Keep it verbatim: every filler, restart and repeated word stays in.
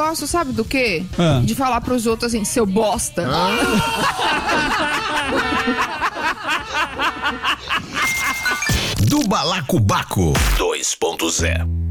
gosto, sabe do quê? Ah. De falar pros outros assim, seu bosta. Do Balacobaco dois ponto zero.